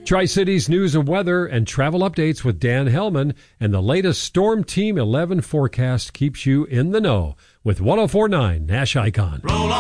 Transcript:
Tri-Cities news and weather and travel updates with Dan Hellman, and the latest Storm Team 11 forecast keeps you in the know with 104.9 Nash Icon.